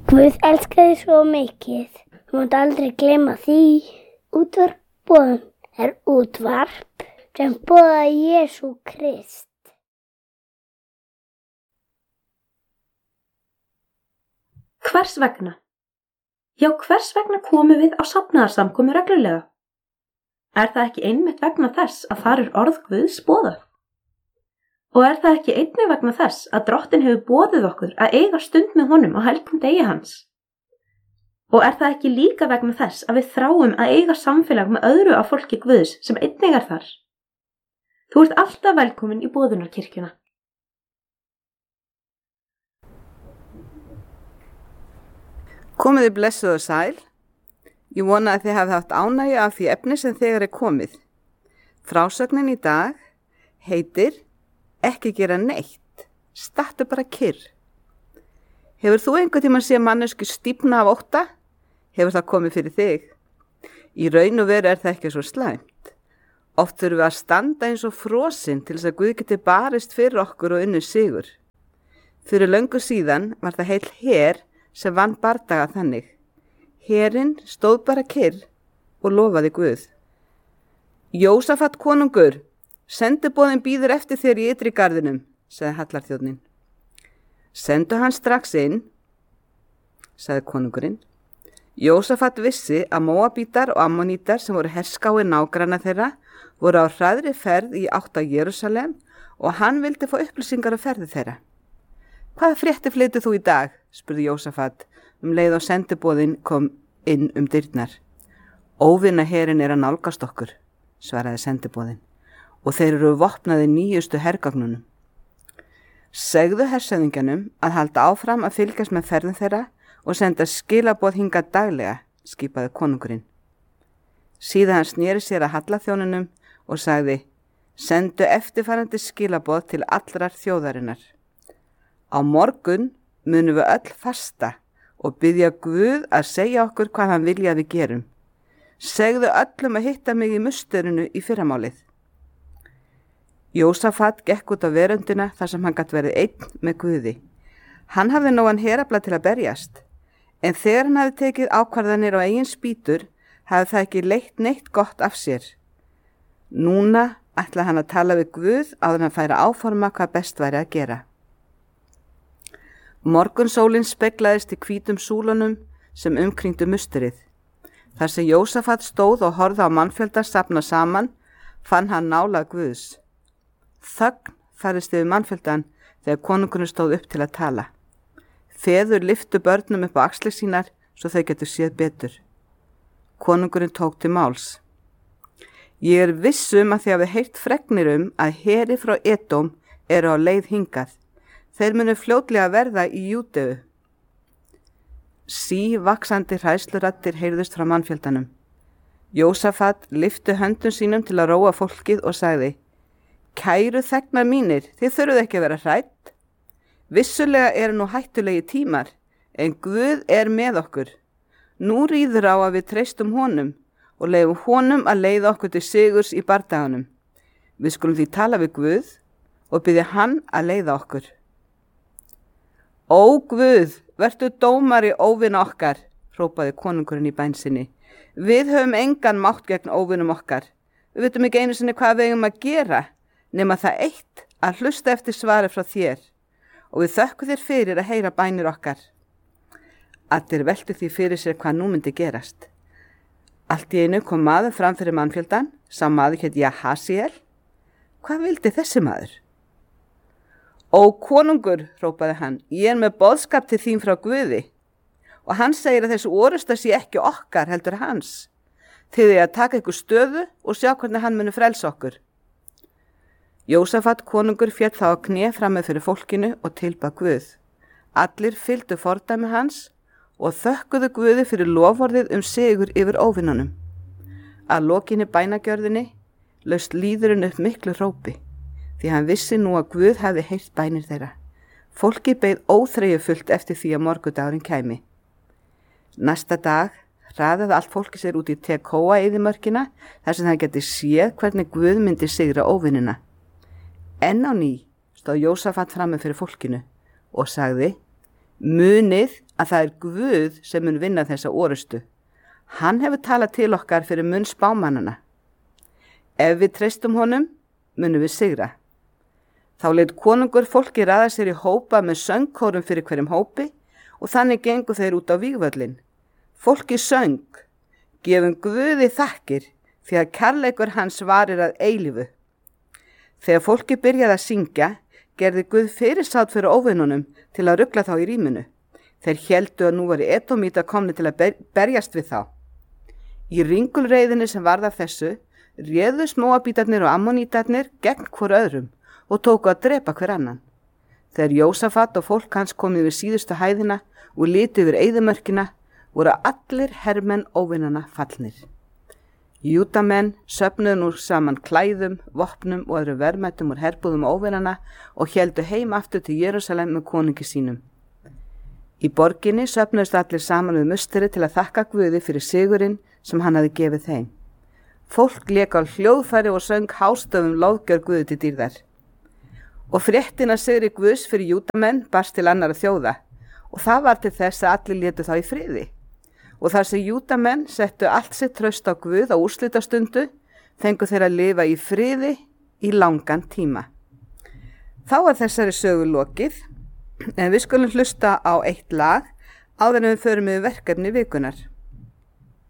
Guð elskaði svo mikið. Þú mátt aldrei gleyma því. Útvarp er útvarp sem boðar Jesú Krist. Hvers vegna? Já, hvers vegna komum við á safnaðarsamkomu reglulega? Er það ekki einmitt vegna þess að þar orð Guðs boðað? Og er það ekki einnig vegna þess að Drottinn hefur boðið okkur að eiga stund með honum á helgum degi hans? Og er það ekki líka vegna þess að við þráum að eiga samfélag með öðru af fólki Guðs sem einnig þar? Þú ert alltaf velkomin í boðunarkirkjuna. Komiði blessuð og sæl. Ég vona að þið hafið haft ánægju af því efni sem þegar komið. Frásögnin í dag heitir Ekki gera neitt, stattu bara kyrr. Hefur þú einhvern tímann séð mannesku stífna af ótta? Hefur það komið fyrir þig? Í raun og veru það ekki svo slæmt. Oft þurfum við að standa eins og frosin til þess að Guð geti barist fyrir okkur og unnið sigur. Fyrir löngu síðan var það heil her sem vann bardaga þannig. Herinn stóð bara kyrr og lofaði Guð. Jósafat konungur, sendiboðinn bíður eftir þér í ytri garðinum, sagði hallarþjónninn. Sendu hann strax inn, sagði konungurinn. Jósafat vissi að Móabítar og Ammonítar sem voru herskáir nágranna þeirra voru á hraðri ferð í átt að Jerúsalem og hann vildi fá upplýsingar á ferði þeirra. Hvaða fréttir flytur þú í dag? Spurði Jósafat leið og sendiboðinn kom inn dyrnar. Óvinaherinn er að nálgast okkur, svaraði sendiboðinn. Og þeir eru vopnaði nýjustu hergagnunum. Segðu hersöðingjanum að halda áfram að fylgjast með ferðin þeirra og senda skilaboð hingað daglega, skipaði konungurinn. Síðan hann sneri sér að hallarþjónunum og sagði, sendu eftirfarandi skilaboð til allrar þjóðarinnar. Á morgun munum við öll fasta og biðja Guð að segja okkur hvað hann vilja að við gerum. Segðu öllum að hitta mig í musterinu í fyrramálið. Jósafat gekk út á veröndina þar sem hann gat verið einn með Guði. Hann hafði nógan herafla til að berjast, en þegar hann hafði tekið ákvarðanir á eigin spýtur, hafði það ekki leitt neitt gott af sér. Núna ætlaði hann að tala við Guð áður hann færi áforma hvað best væri að gera. Morgunsólin speglaðist í hvítum súlunum sem umkringdu musterið. Þar sem Jósafat stóð og horfði á mannfjölda safna saman, fann hann nálað Guðs. Þögn færist yfir mannfjöldan þegar konungurinn stóð upp til að tala. Feður lyftu börnum upp á axlir sínar svo þau getur séð betur. Konungurinn tók til máls. Ég er viss að þið hafið heyrt fregnir að heri frá Edóm eru á leið hingað. Þeir munu fljótlega verða í Júdeu. Vaxandi hræðsluraddir heyrðust frá mannfjöldanum. Jósafat lyftu höndum sínum til að róa fólkið og sagði, Kæru þegnar mínir, þið þurfuð ekki að vera hrædd. Vissulega eru nú hættulegi tímar, en Guð er með okkur. Nú ríður á að við treystum honum og leyfum honum að leiða okkur til sigurs í bardaganum. Við skulum því tala við Guð og biðja hann að leiða okkur. Ó Guð, vertu dómari óvina okkar, hrópaði konungurinn í bæn sinni. Við höfum engan mátt gegn óvinum okkar. Við vitum ekki einu sinni hvað við eigum að gera. Nema það eitt að hlusta eftir svari frá þér og við þökkum þér fyrir að heyra bænir okkar. Allir veltu því fyrir sér hvað nú myndi gerast. Allt í einu kom maður fram fyrir mannfjöldan, sá maður hét Jahasiel. Hvað vildi þessi maður? Ó konungur, hrópaði hann, ég er með boðskap til þín frá Guði og hann segir að þessu orusta sé ekki okkar heldur hans. Þið er að taka ykkur stöðu og sjá hvernig hann muni frelsa okkur. Jósafat konungur féll þá á kné frammi fyrir fólkinu og tilbað Guð. Allir fylgdu fordæmi hans og þökkuðu Guði fyrir loforðið sigur yfir óvinunum. Að lokinni bænagjörðinni laust lýðurinn upp miklu hrópi, því hann vissi nú að Guð hefði heyrt bænir þeirra. Fólkið beið óþreyjufullt eftir því að morgundagurinn kæmi. Næsta dag hraðaði allt fólki sér út í Tekóa eyðimörkina þar sem það geti séð hvernig Guð myndi sigra óvinina. Enn á ný stóð Jósafat frammi fyrir fólkinu og sagði, munið að það er Guð sem mun vinna þessa orustu. Hann hefur talað til okkar fyrir munn spámannana. Ef við treystum honum, munum við sigra. Þá leit konungur fólki raða sér í hópa með söngkórum fyrir hverjum hópi og þannig gengu þeir út á vígvöllin. Fólki söng, gefum Guði þakkir því að kærleikur hans varir að eilífu. Þegar fólki byrjaði að syngja, gerði Guð fyrirsátt fyrir óvinnunum til að rugla þá í ríminu. Þeir héldu að nú væri Edómíta komni til að berjast við þá. Í ringulreiðinni sem varð af þessu, réðust Móabítarnir og Ammonítarnir gegn hvor öðrum og tóku að drepa hver annan. Þegar Jósafat og fólk hans komið við síðustu hæðina og litu yfir eyðimörkina, voru allir hermenn óvinnana fallnir. Júdamenn söfnuðu nú saman klæðum, vopnum og öðru verðmættum úr herbúðum óvinnana og héldu heim aftur til Jerúsalem með konungi sínum. Í borginni söfnuðust allir saman við musteri til að þakka Guði fyrir sigurinn sem hann hafi gefið þeim. Fólk lék á hljóðfæri og söng hástöfum lofgjör Guði til dýrðar. Og fréttin að sigri Guðs fyrir Júdamenn barst til annarra þjóða og það var til þess að allir létu þá í friði. Og þar sem Júdamenn settu allt sitt traust á Guð á úrslitastundu, fengu þeir að lifa í friði í langan tíma. Þá er þessari sögu lokið, en við skulum hlusta á eitt lag áður en við förum yfir verkefni vikunar.